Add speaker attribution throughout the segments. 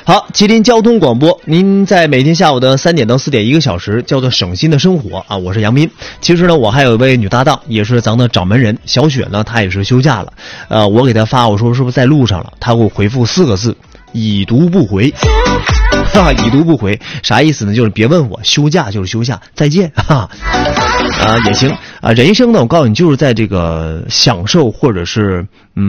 Speaker 1: 好，吉林交通广播，您在每天下午的3点到4点1个小时，叫做省心的生活啊。我是杨斌。其实呢，我还有一位女搭档，也是咱的掌门人小雪呢，她也是休假了。我给她发，我说是不是在路上了？她给我回复4个字：已读不回。已读不回啥意思呢？就是别问我，休假就是休假，再见也行啊。人生呢，我告诉你，就是在这个享受或者是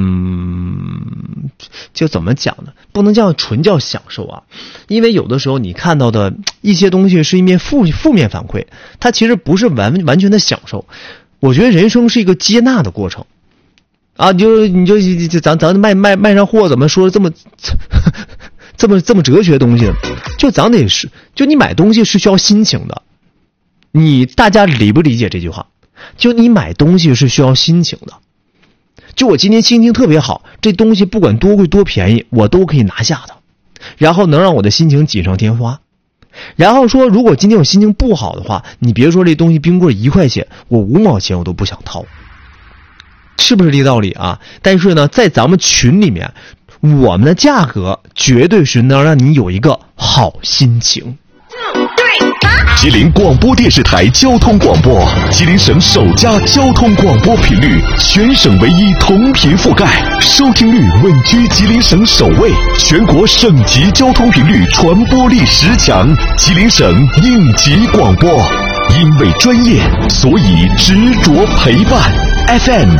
Speaker 1: 就怎么讲呢？不能纯叫享受啊，因为有的时候你看到的一些东西是一面负面反馈，它其实不是完全的享受。我觉得人生是一个接纳的过程啊，你就咱卖上货，怎么说这么这么哲学的东西呢？就咱得是，就你买东西是需要心情的。大家理不理解这句话？就你买东西是需要心情的。就我今天心情特别好，这东西不管多贵多便宜，我都可以拿下的，然后能让我的心情锦上添花。然后说，如果今天我心情不好的话，你别说这东西冰棍1块钱，我5毛钱我都不想掏，是不是这个道理啊？但是呢，在咱们群里面，我们的价格绝对是能让你有一个好心情。
Speaker 2: 吉林广播电视台交通广播，吉林省首家交通广播频率，全省唯一同频覆盖，收听率稳居吉林省首位，全国省级交通频率传播力10强，吉林省应急广播。因为专业，所以执着陪伴。FM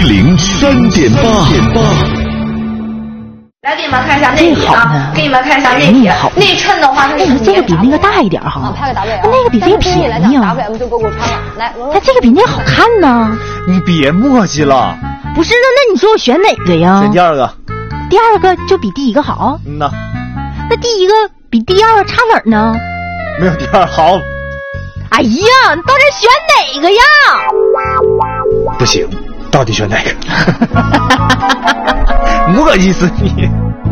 Speaker 2: 103.8。
Speaker 3: 来给你们看一下内体啊，给你们看一下内体。内衬的话，
Speaker 4: 这个比那个大一点哈，
Speaker 3: 拍个 W，
Speaker 4: 那个比这个便宜啊。
Speaker 3: WM 就够穿了。来，
Speaker 4: 它这个比那个好看呢。
Speaker 1: 你别磨叽了。
Speaker 4: 不是，那你说我选哪个呀？
Speaker 1: 选第二个。
Speaker 4: 第二个就比第一个好？
Speaker 1: 那
Speaker 4: 第一个比第二个差哪儿呢？
Speaker 1: 没有第二好。
Speaker 4: 哎呀，你到底选哪个呀？
Speaker 1: 不行，到底选哪个？磨叽死你！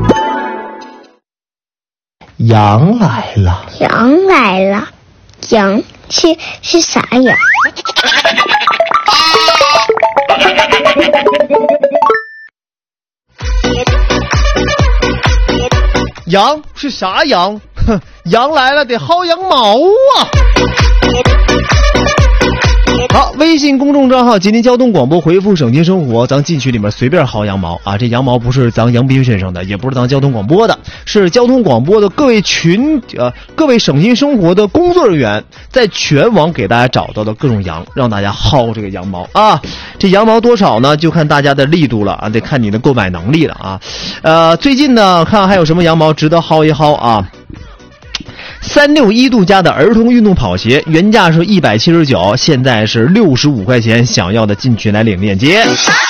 Speaker 1: 羊来了，
Speaker 5: 羊来了，羊是啥羊？
Speaker 1: 羊是啥羊？哼，羊来了得薅羊毛啊！好，微信公众账号吉林交通广播，回复省心生活，咱进群里面随便薅羊毛啊！这羊毛不是咱杨斌先生的，也不是咱交通广播的，是交通广播的各位各位省心生活的工作人员在全网给大家找到的各种羊，让大家薅这个羊毛啊！这羊毛多少呢？就看大家的力度了啊，得看你的购买能力了啊！最近呢，看还有什么羊毛值得薅一薅啊？361度家的儿童运动跑鞋，原价是179，现在是65块钱，想要的进群来领链接。